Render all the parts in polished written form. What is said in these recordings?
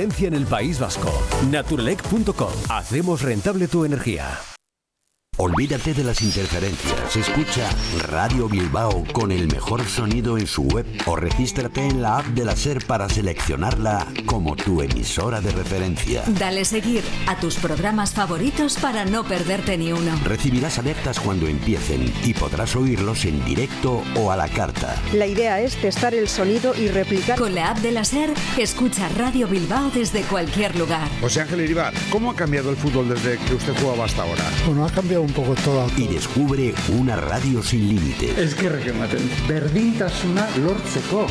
referencia en el País Vasco. Naturalec.com. Hacemos rentable tu energía. Olvídate de las interferencias. Escucha Radio Bilbao con el mejor sonido en su web o regístrate en la app de la SER para seleccionarla como tu emisora de referencia. Dale seguir a tus programas favoritos para no perderte ni uno. Recibirás alertas cuando empiecen y podrás oírlos en directo o a la carta. La idea es testar el sonido y replicar. Con la app de la SER, escucha Radio Bilbao desde cualquier lugar. José Ángel Iribar, ¿cómo ha cambiado el fútbol desde que usted jugaba hasta ahora? Bueno, ha cambiado un poco todo. Y descubre una radio sin límites. Es que berdintasuna lortzeko.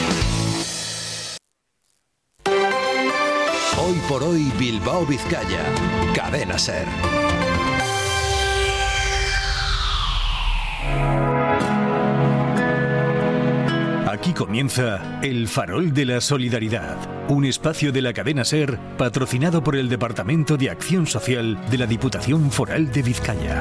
Hoy por hoy Bilbao Vizcaya. Cadena SER. Aquí comienza El Farol de la Solidaridad, un espacio de la cadena SER patrocinado por el Departamento de Acción Social de la Diputación Foral de Vizcaya.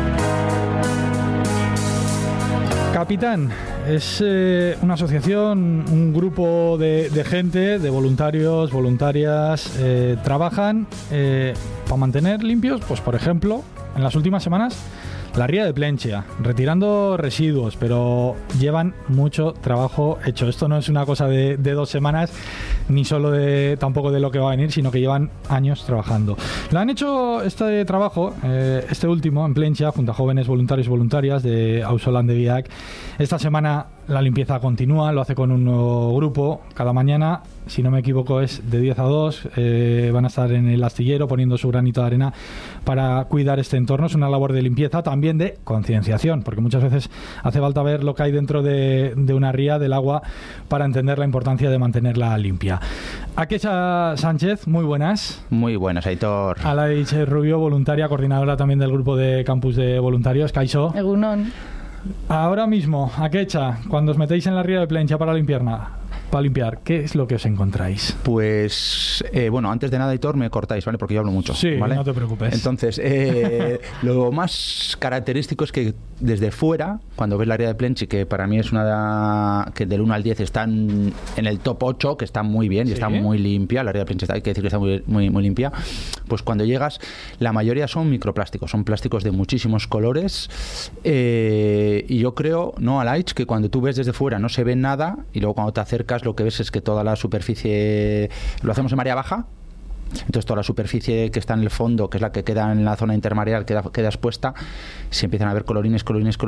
Capitán es una asociación, un grupo de gente, de voluntarios, voluntarias, trabajan para mantener limpios, pues por ejemplo, en las últimas semanas, la ría de Plentzia, retirando residuos, pero llevan mucho trabajo hecho. Esto no es una cosa de 2 semanas, ni solo tampoco de lo que va a venir, sino que llevan años trabajando. Lo han hecho este trabajo, este último, en Plentzia, junto a jóvenes voluntarios y voluntarias de Auzolandegiak. Esta semana la limpieza continúa, lo hace con un nuevo grupo. Cada mañana, si no me equivoco, es de 10 a 2. Van a estar en el astillero poniendo su granito de arena para cuidar este entorno. Es una labor de limpieza, también de concienciación, porque muchas veces hace falta ver lo que hay dentro de una ría, del agua, para entender la importancia de mantenerla limpia. Akecha Sánchez, muy buenas. Muy buenas, Aitor. Alaich Rubio, voluntaria, coordinadora también del grupo de campus de voluntarios. Kaixo. Egunon. Ahora mismo, Akecha, cuando os metéis en la ría de Plentzia para limpiar, ¿qué es lo que os encontráis? Pues, bueno, antes de nada, Aitor, me cortáis, ¿vale? Porque yo hablo mucho. Sí, ¿vale? No te preocupes. Entonces, lo más característico es que desde fuera, cuando ves la ría de Plentzia, que para mí es una que del 1 al 10 están en el top 8, que está muy bien y está muy limpia, la ría de Plentzia hay que decir que está muy limpia, pues cuando llegas, la mayoría son microplásticos, son plásticos de muchísimos colores, y yo creo, ¿no, Alaich, que cuando tú ves desde fuera no se ve nada y luego cuando te acercas lo que ves es que toda la superficie, lo hacemos en marea baja, entonces toda la superficie que está en el fondo, que es la que queda en la zona intermareal, queda expuesta, se empiezan a ver colorines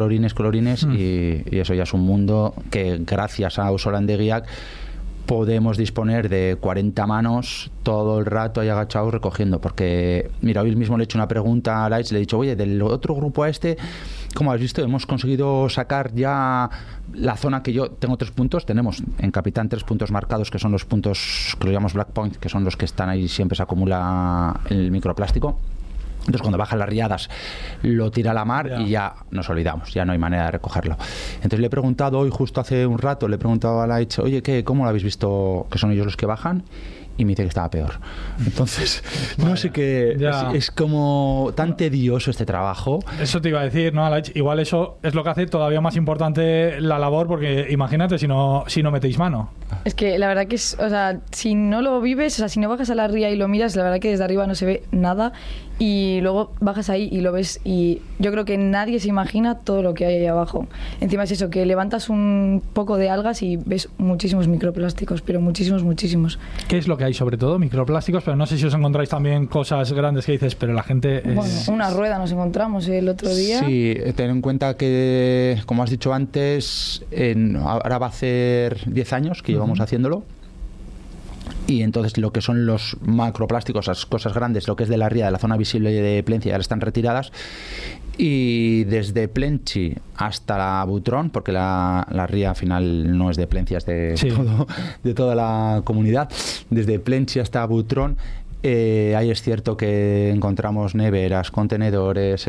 y eso ya es un mundo que gracias a Auzolandegiak podemos disponer de 40 manos todo el rato ahí agachados recogiendo, porque mira, hoy mismo le he hecho una pregunta a Laich, le he dicho, oye, del otro grupo a este, como has visto, hemos conseguido sacar ya la zona que yo tengo 3 puntos, tenemos en Capitán 3 puntos marcados, que son los puntos que lo llamamos Black Point, que son los que están ahí, siempre se acumula el microplástico. Entonces cuando bajan las riadas lo tira a la mar y ya nos olvidamos, ya no hay manera de recogerlo. Entonces le he preguntado hoy, justo hace un rato, le he preguntado a Laich, oye, ¿cómo lo habéis visto que son ellos los que bajan? Y me dice que estaba peor. Entonces, no sé qué... Es como tan tedioso este trabajo. Eso te iba a decir, ¿no, Alaich? Igual eso es lo que hace todavía más importante la labor, porque imagínate si no metéis mano. Es que la verdad que es... O sea, si no lo vives, o sea, si no bajas a la ría y lo miras, la verdad que desde arriba no se ve nada. Y luego bajas ahí y lo ves y yo creo que nadie se imagina todo lo que hay ahí abajo. Encima es eso, que levantas un poco de algas y ves muchísimos microplásticos, pero muchísimos. ¿Qué es lo que hay sobre todo? Microplásticos, pero no sé si os encontráis también cosas grandes que dices, pero la gente... Bueno, una rueda nos encontramos el otro día. Sí, ten en cuenta que, como has dicho antes, ahora va a hacer 10 años que llevamos haciéndolo. Y entonces lo que son los macroplásticos, las cosas grandes, lo que es de la ría, de la zona visible de Plentzia, ya están retiradas. Y desde Plentzia hasta la Butrón, porque la ría al final no es de Plentzia, es de toda la comunidad, desde Plentzia hasta Butrón Ahí es cierto que encontramos neveras, contenedores,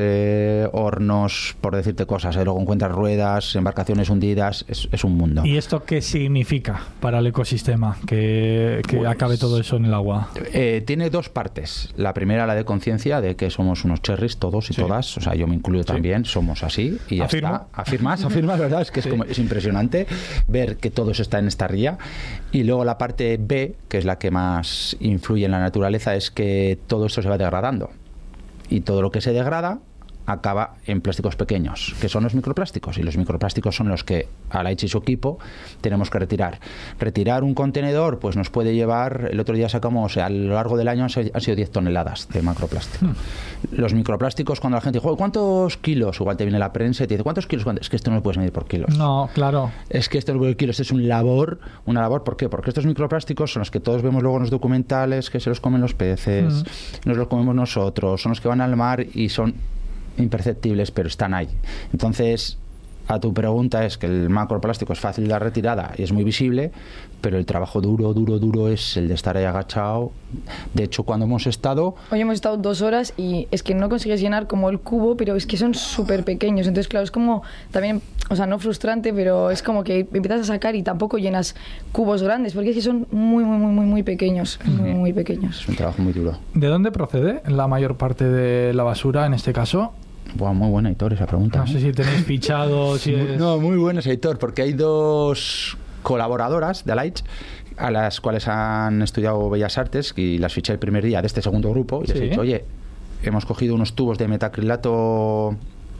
hornos, por decirte cosas. Luego encuentras ruedas, embarcaciones hundidas. Es un mundo. ¿Y esto qué significa para el ecosistema? Que pues, acabe todo eso en el agua. Tiene dos partes. La primera, la de conciencia, de que somos unos cherries todos y todas. O sea, yo me incluyo también. Somos así. Y ya está. Afirmas, ¿verdad? Es que es impresionante ver que todo eso está en esta ría. Y luego la parte B, que es la que más influye en la naturaleza, es que todo esto se va degradando. Y todo lo que se degrada acaba en plásticos pequeños, que son los microplásticos, y los microplásticos son los que Alaich y su equipo tenemos que retirar un contenedor, pues nos puede llevar, el otro día sacamos, a lo largo del año han sido 10 toneladas de macroplástico. Los microplásticos, cuando la gente dice, ¿cuántos kilos? Igual te viene la prensa y te dice, ¿cuántos kilos? Es que esto no lo puedes medir por kilos. No, claro. Es que esto no por kilos, es una labor, ¿por qué? Porque estos microplásticos son los que todos vemos luego en los documentales, que se los comen los peces, nos los comemos nosotros, son los que van al mar y son imperceptibles, pero están ahí. Entonces, a tu pregunta, es que el macroplástico es fácil de retirada y es muy visible, pero el trabajo duro es el de estar ahí agachado. De hecho, cuando hoy hemos estado 2 horas y es que no consigues llenar como el cubo, pero es que son súper pequeños. Entonces, claro, es como también, o sea, no frustrante, pero es como que empiezas a sacar y tampoco llenas cubos grandes, porque es que son muy pequeños, muy pequeños. Es un trabajo muy duro. ¿De dónde procede la mayor parte de la basura en este caso? Buah, muy buena, Aitor, esa pregunta. No sé si tenéis fichado. No, muy buena, Aitor, porque hay 2 colaboradoras de Alaich a las cuales han estudiado Bellas Artes y las fiché el primer día de este segundo grupo y les he dicho, oye, hemos cogido unos tubos de metacrilato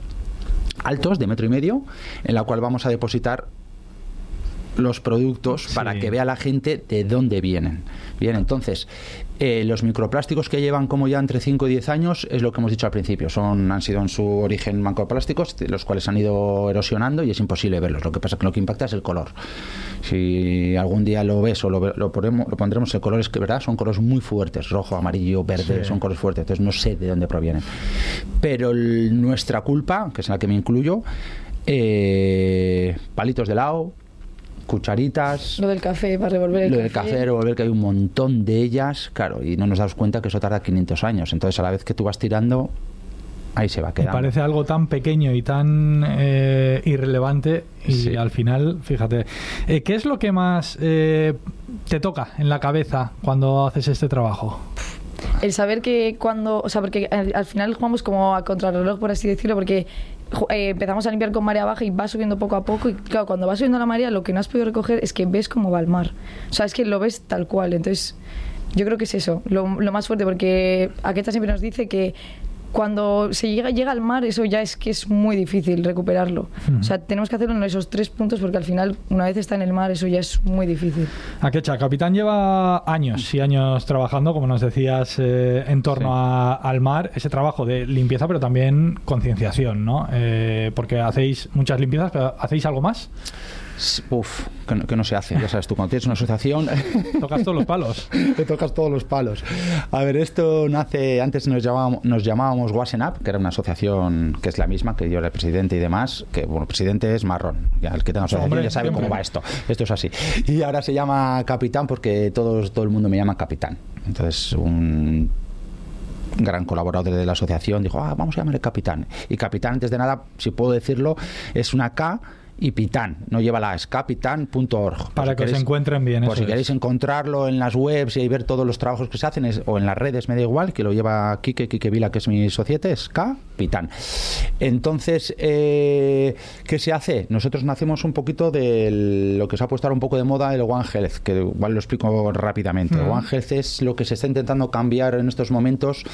altos de 1,5 metros en la cual vamos a depositar los productos para que vea la gente de dónde vienen. Bien, entonces, los microplásticos que llevan como ya entre 5 y 10 años es lo que hemos dicho al principio. Han sido en su origen macroplásticos, los cuales han ido erosionando y es imposible verlos. Lo que pasa es que lo que impacta es el color. Si algún día lo ves o lo pondremos, el color es que, ¿verdad? Son colores muy fuertes, rojo, amarillo, verde, son colores fuertes. Entonces no sé de dónde provienen. Pero nuestra culpa, que es en la que me incluyo, palitos de helado, cucharitas, lo del café para revolver revolver, que hay un montón de ellas, claro, y no nos damos cuenta que eso tarda 500 años. Entonces, a la vez que tú vas tirando, ahí se va quedando. Me parece algo tan pequeño y tan irrelevante y al final, fíjate, ¿qué es lo que más te toca en la cabeza cuando haces este trabajo? El saber que porque al final jugamos como a contrarreloj, por así decirlo, porque empezamos a limpiar con marea baja y va subiendo poco a poco y claro, cuando va subiendo la marea lo que no has podido recoger es que ves cómo va el mar, o sea, es que lo ves tal cual. Entonces yo creo que es eso lo más fuerte, porque Aquesta siempre nos dice que cuando se llega al mar, eso ya es que es muy difícil recuperarlo. O sea, tenemos que hacerlo en esos 3 puntos porque al final, una vez está en el mar, eso ya es muy difícil. Aquesta, Capitán lleva años y años trabajando, como nos decías, en torno al mar, ese trabajo de limpieza, pero también concienciación, ¿no? Porque hacéis muchas limpiezas, pero ¿hacéis algo más? Que no se hace, ya sabes tú, cuando tienes una asociación tocas todos los palos. Te tocas todos los palos. A ver, esto nace, antes nos llamábamos Wasen Up, que era una asociación que es la misma, que yo era el presidente y demás, que bueno, el presidente es marrón, ya el que tenga asociación ya sabe cómo va esto es así, y ahora se llama Capitán porque todo el mundo me llama Capitán. Entonces un gran colaborador de la asociación dijo, vamos a llamarle Capitán, y Capitán, antes de nada, si puedo decirlo, es una K y Pitán, no lleva la S, capitán.org. Para que os encuentren bien. Pues si queréis encontrarlo en las webs y ver todos los trabajos que se hacen, o en las redes, me da igual, que lo lleva Quique Vila, que es mi societe, es Capitán. Entonces, ¿qué se hace? Nosotros nacemos un poquito de lo que se ha puesto ahora un poco de moda, el One Health, que igual lo explico rápidamente. El One Health es lo que se está intentando cambiar en estos momentos,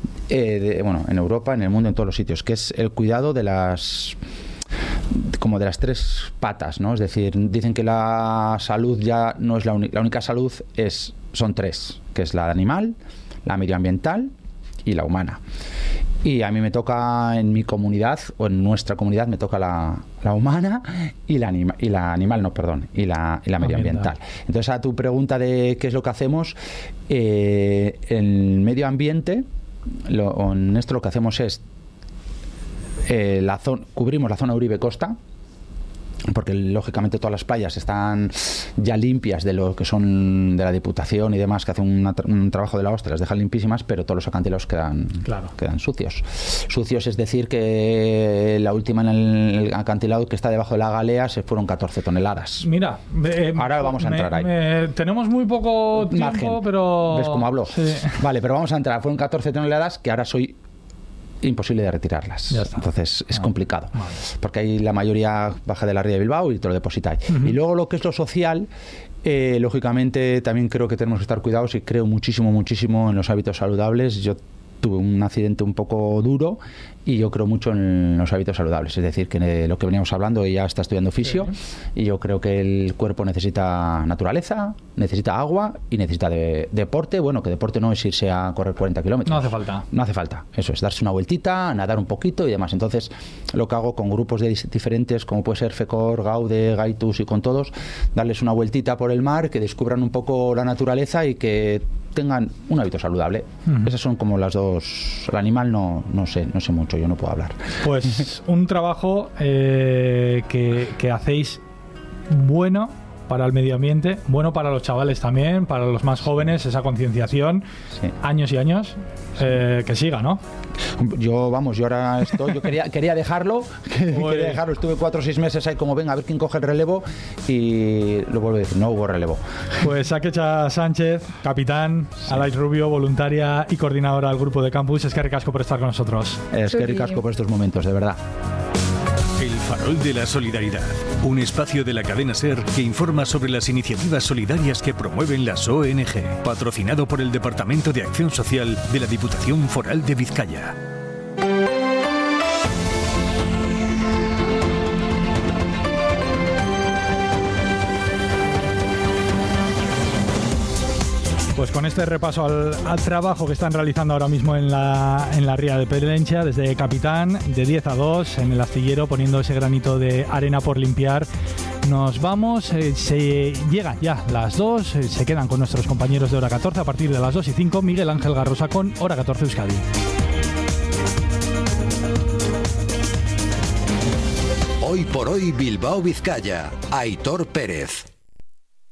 en Europa, en el mundo, en todos los sitios, que es el cuidado de las 3 patas, ¿no? Es decir, dicen que la salud ya no es la única salud, son 3, que es la animal, la medioambiental y la humana. Y a mí me toca, en mi comunidad, o en nuestra comunidad, me toca la humana y la medioambiental. Entonces, a tu pregunta de qué es lo que hacemos, en medio ambiente, en esto lo que hacemos es cubrimos la zona Uribe Costa, porque lógicamente todas las playas están ya limpias de lo que son de la Diputación y demás, que hacen un trabajo de la hostia, las dejan limpísimas, pero todos los acantilados quedan sucios. Sucios es decir que la última en el acantilado que está debajo de la galea se fueron 14 toneladas. Mira, ahora vamos a entrar ahí. Tenemos muy poco tiempo, margen, pero... ¿Ves cómo hablo? Sí. Vale, pero vamos a entrar. Fueron 14 toneladas que ahora soy imposible de retirarlas. Entonces es complicado. Vale. Porque ahí la mayoría baja de la ría de Bilbao y te lo depositáis. Y luego lo que es lo social, lógicamente también creo que tenemos que estar cuidados y creo muchísimo en los hábitos saludables. Yo tuve un accidente un poco duro y yo creo mucho en los hábitos saludables, es decir, que lo que veníamos hablando, ella está estudiando fisio y yo creo que el cuerpo necesita naturaleza, necesita agua y necesita deporte. Bueno, que deporte no es irse a correr 40 kilómetros. No hace falta. No hace falta, eso es, darse una vueltita, nadar un poquito y demás. Entonces, lo que hago con grupos diferentes, como puede ser FECOR, Gaude, Gaitus y con todos, darles una vueltita por el mar, que descubran un poco la naturaleza y que tengan un hábito saludable. Esas son como las dos. El animal no sé mucho, yo no puedo hablar. Pues un trabajo que hacéis bueno para el medio ambiente, bueno para los chavales también, para los más jóvenes, esa concienciación, años y años, que siga, ¿no? Yo ahora estoy, yo quería dejarlo, estuve 4 o 6 meses ahí como venga, a ver quién coge el relevo y lo vuelvo a decir, no hubo relevo. Pues Sakecha Sánchez, capitán, Alais Rubio, voluntaria y coordinadora del grupo de campus, es que ricasco por estar con nosotros. Es que ricasco por estos momentos, de verdad. El Farol de la Solidaridad, un espacio de la cadena SER que informa sobre las iniciativas solidarias que promueven las ONG, patrocinado por el Departamento de Acción Social de la Diputación Foral de Vizcaya. Pues con este repaso al trabajo que están realizando ahora mismo en la ría de Plencha, desde capitán, de 10 a 2, en el astillero, poniendo ese granito de arena por limpiar, nos vamos. Se llega ya las 2, se quedan con nuestros compañeros de Hora 14 a partir de las 2 y 5, Miguel Ángel Garrosa con Hora 14 Euskadi. Hoy por hoy Bilbao Vizcaya, Aitor Pérez.